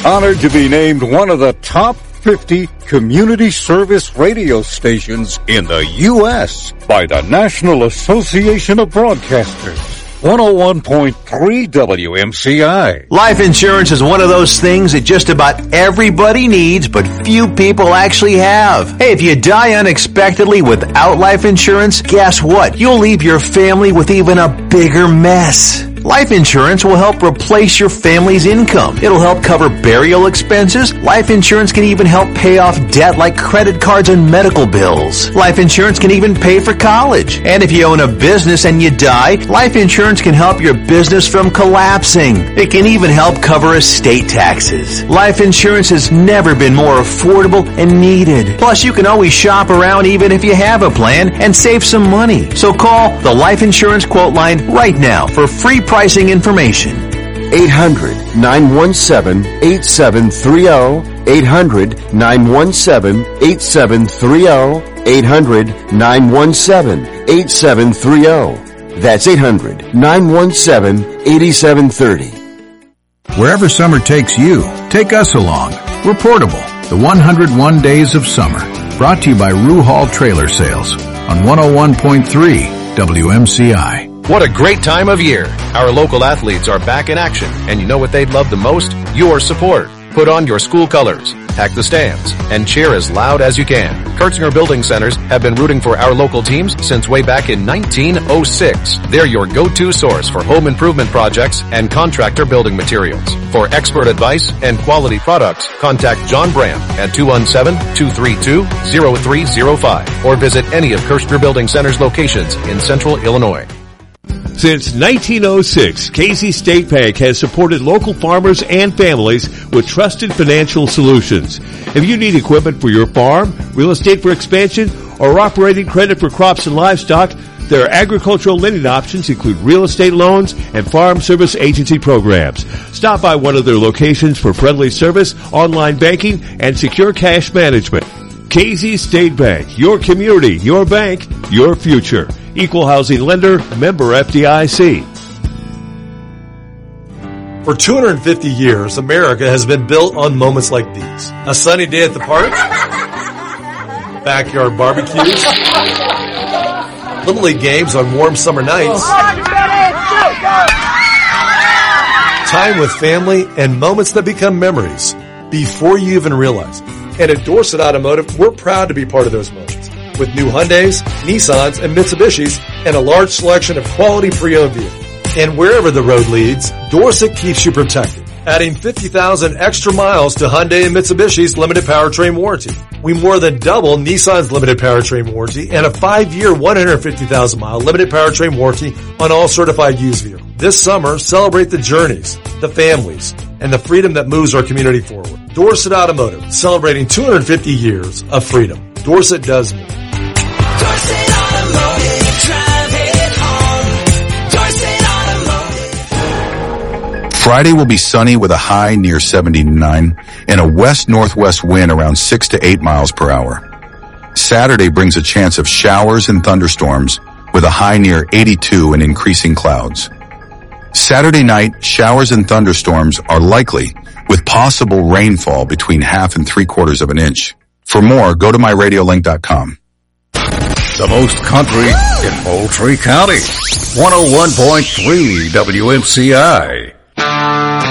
Honored to be named one of the top 50 community service radio stations in the U.S. by the National Association of Broadcasters. 101.3 WMCI. Life insurance is one of those things that just about everybody needs, but few people actually have. Hey, if you die unexpectedly without life insurance, guess what? You'll leave your family with even a bigger mess. Life insurance will help replace your family's income. It'll help cover burial expenses. Life insurance can even help pay off debt like credit cards and medical bills. Life insurance can even pay for college. And if you own a business and you die, life insurance can help your business from collapsing. It can even help cover estate taxes. Life insurance has never been more affordable and needed. Plus, you can always shop around even if you have a plan and save some money. So call the Life Insurance Quote Line right now for free pricing information. 800-917-8730. 800-917-8730. 800-917-8730. That's 800-917-8730. Wherever summer takes you, take us along. We're portable. The 101 Days of Summer. Brought to you by Rue Hall Trailer Sales on 101.3 WMCI. What a great time of year. Our local athletes are back in action, and you know what they'd love the most? Your support. Put on your school colors, pack the stands, and cheer as loud as you can. Kirchner Building Centers have been rooting for our local teams since way back in 1906. They're your go-to source for home improvement projects and contractor building materials. For expert advice and quality products, contact John Brand at 217-232-0305 or visit any of Kirchner Building Centers locations in Central Illinois. Since 1906, Casey State Bank has supported local farmers and families with trusted financial solutions. If you need equipment for your farm, real estate for expansion, or operating credit for crops and livestock, their agricultural lending options include real estate loans and farm service agency programs. Stop by one of their locations for friendly service, online banking, and secure cash management. Casey State Bank, your community, your bank, your future. Equal housing lender, member FDIC. For 250 years, America has been built on moments like these. A sunny day at the park, backyard barbecues, Little League games on warm summer nights, time with family, and moments that become memories before you even realize it. And at Dorset Automotive, we're proud to be part of those moments. With new Hyundais, Nissans, and Mitsubishis, and a large selection of quality pre-owned vehicles. And wherever the road leads, Dorset keeps you protected, adding 50,000 extra miles to Hyundai and Mitsubishi's limited powertrain warranty. We more than double Nissan's limited powertrain warranty and a 5-year, 150,000-mile limited powertrain warranty on all certified used vehicles. This summer, celebrate the journeys, the families, and the freedom that moves our community forward. Dorset Automotive, celebrating 250 years of freedom. Dorset does me. Dorset Automotive, drive it home. Dorset Automotive. Friday will be sunny with a high near 79 and a west-northwest wind around 6 to 8 miles per hour. Saturday brings a chance of showers and thunderstorms with a high near 82 and increasing clouds. Saturday night, showers and thunderstorms are likely with possible rainfall between 1/2 and 3/4 of an inch. For more, go to myradiolink.com. The most country in Moultrie County. 101.3 WMCI.